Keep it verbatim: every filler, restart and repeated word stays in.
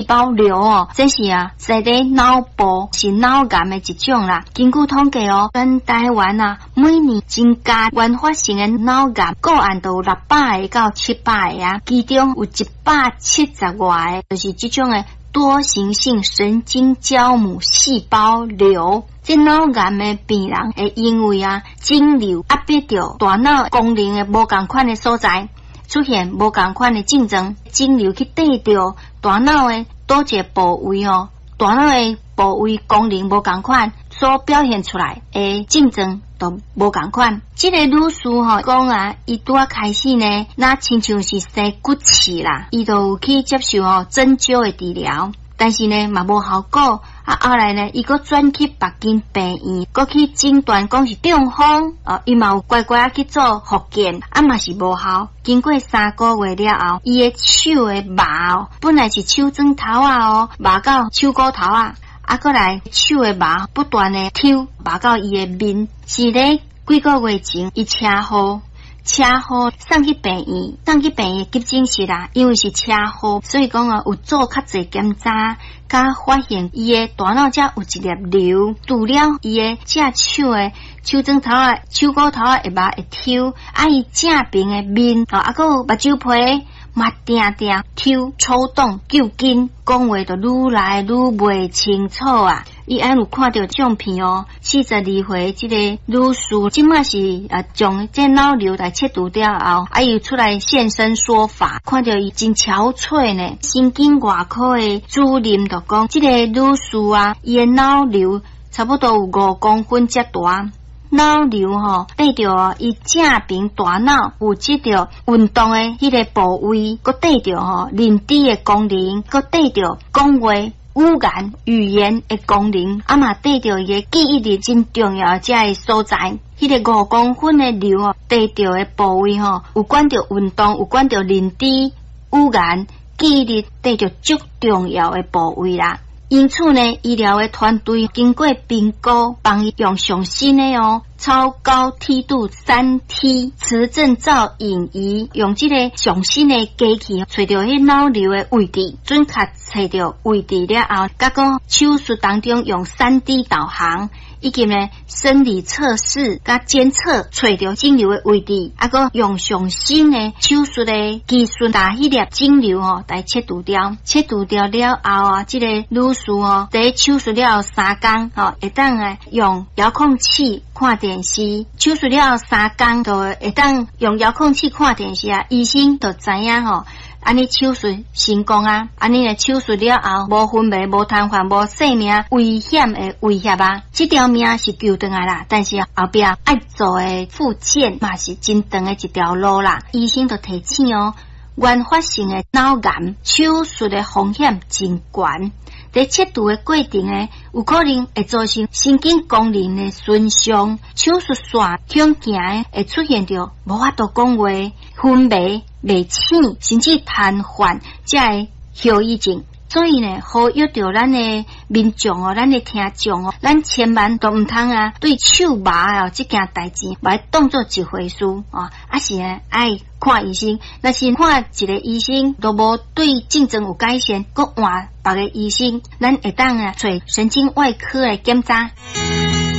胞瘤哦，这是啊，在在脑部是脑癌的一种啦。根据统计哦，全台湾啊，每年增加原发性的脑癌个案都有六百个到七百个啊，其中有一百七十外个就是这种的多形性神经胶母细胞瘤。这脑癌的病人会因为啊，肿瘤压迫到大脑功能的无同款的所在，出现无同款的症状。肿瘤去对到大脑的多一个部位哦，大脑的部位功能无同款，所表现出来的症状都无同款。这个女士吼讲啊，伊拄啊开始呢，那亲像是生骨刺啦，伊就有去接受哦针灸的治疗，但是呢嘛无效果。啊，后来呢，伊搁转去别间病院，搁去诊断讲是中风，哦，伊嘛有乖乖啊去做复健，啊嘛是无效。经过三个月了后，伊的手的麻哦，本来是手指头啊哦，麻到手骨头啊，啊搁来手的麻不断的抽，麻到伊的面。是咧几个月前，伊车祸。车祸送去病院，送去病院急诊室啦。因为是车祸，所以讲啊，有做较侪检查，甲发现伊的大脑遮有一粒瘤，除了伊的正手的手指头啊、手骨头啊会麻会抽，啊伊正边的面啊，啊个目睭皮嘛定定抽抽动揪筋，讲话就愈来愈袂清楚啊。伊安有看到相片哦，四十二岁这个女士，即马是啊将这脑瘤来切除掉后，啊又出来现身说法，看到伊真憔悴呢。神经外科的主任就讲，这个女士啊，伊的脑瘤差不多有五公分遮大。脑瘤吼，对着伊正边大脑有即个运动的迄个部位，佮对着吼认知的功能，佮对着讲话。语言语言的功能，啊嘛对着伊个记忆力真重要遮个所在。迄个五公分的瘤哦，对着的部位吼，有管着运动，有管着认知、语言、记忆力，对着足重要的部位啦。因此呢，医疗的团队经过评估，帮伊用上新的哦超高梯度三 T 磁振造影仪，用这个上新的机器，找到迄脑瘤的位置，准确找到位置了后，甲个手术当中用三 D 导航，以及呢生理测试甲监测，找到肿瘤的位置，啊个用上新的手术的技术，把迄粒肿瘤哦来切除掉。切除掉了后啊，这个女士哦，在手术了后三天哦，会当啊用遥控器看电视。手术了后三天就会当用遥控器看电视啊，医生就知影吼。安尼手术成功啊！安尼诶手术了后，无昏迷、无瘫痪、无生命危险诶威胁啊！这条命是救回来啦，但是后壁爱做诶复健嘛是真长诶一条路啦。医生就提醒哦，原发性诶脑癌手术诶风险真悬。在切除的过程呢，有可能会造成神经功能的损伤，手术线向行会出现着无法度讲话、昏迷、袂醒，甚至瘫痪这个后遗症。所以呢，呼吁着咱的民众哦，咱的听众哦，咱千万都唔通啊，对手麻哦这件代志，把它当作一回事哦，啊是呢爱看医生，若是看一个医生都无对症状有改善，搁换别个医生，咱会当啊找神经外科来检查。